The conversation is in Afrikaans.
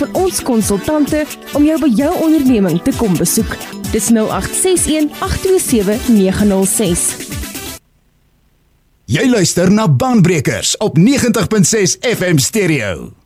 van ons konsultante om jou by jou onderneming te kom besoek. Dis 0861 827 906. Jy luister na Baanbrekers op 90.6 FM Stereo.